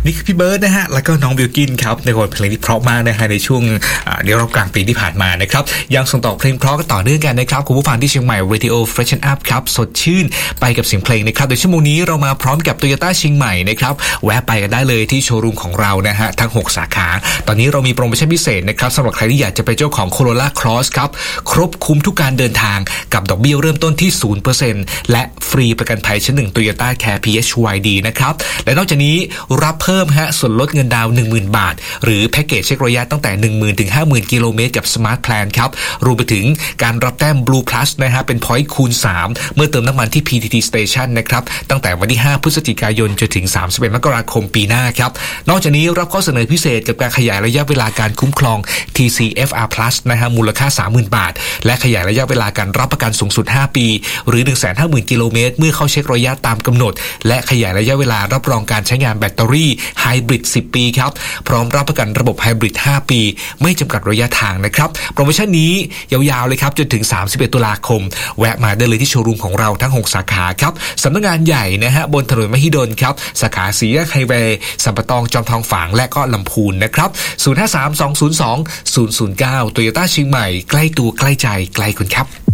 นี่คือพี่เบิร์ดนะฮะแล้วก็น้องบิวกินครับในบทเพลงที่เพราะมากนะฮะในช่วงเดี๋ยวรอบกลางปีที่ผ่านมานะครับยังส่งต่อเพลงเพราะกันต่อเนื่องกันนะครับคุณผู้ฟังที่เชียงใหม่ Radio Freshen Up ครับสดชื่นไปกับเสียงเพลงนะครับโดยชั่วโมงนี้เรามาพร้อมกับ Toyota เชียงใหม่นะครับแวะไปกันได้เลยที่โชว์รูมของเรานะฮะทั้ง6สาขาตอนนี้เรามีโปรโมชั่นพิเศษนะครับสำหรับใครที่อยากจะเป็นเจ้าของ Corolla Cross ครับครบคุ้มทุกการเดินทางกับดอกเบี้ยเริ่มต้นที่ 0% และฟรีประกันภัยชั้น1 Toyota Care PHYD นะครับและนอกจากนี้รับเพิ่มส่วนลดเงินดาวน์ 10,000 บาทหรือแพ็กเกจเช็คระยะตั้งแต่ 10,000 ถึง 50,000 กิโลเมตรกับ Smart Plan ครับรวมไปถึงการรับแต้ม Blue Plus นะฮะเป็น point คูณ 3 เมื่อเติมน้ำมันที่ PTT Station นะครับตั้งแต่วันที่ 5 พฤศจิกายนจนถึง 31 มกราคมปีหน้าครับนอกจากนี้รับข้อเสนอพิเศษกับการขยายระยะเวลาการคุ้มครอง TCFR Plus นะฮะมูลค่า 30,000 บาทและขยายระยะเวลาการรับประกันสูงสุด 5 ปีหรือ 150,000 กิโลเมตรเมื่อเข้าเช็คระยะตามกำหนดและขยายระยะเวลารับรองการใช้งานแบตเตอรี่ไฮบริด 10 ปีครับพร้อมรับประกันระบบไฮบริด 5 ปีไม่จำกัดระยะทางนะครับโปรโมชั่นนี้ยาวๆเลยครับจนถึง 31 ตุลาคมแวะมาได้เลยที่โชว์รูมของเราทั้ง 6 สาขาครับสำนักงานใหญ่นะฮะบนถนนมหิดลครับสาขาสี่แยกไฮเวย์สัมปะตองจอมทองฝางและก็ลำพูนนะครับ 053-202-009 Toyota เชียงใหม่ใกล้ตัวใกล้ใจใกล้คุณครับ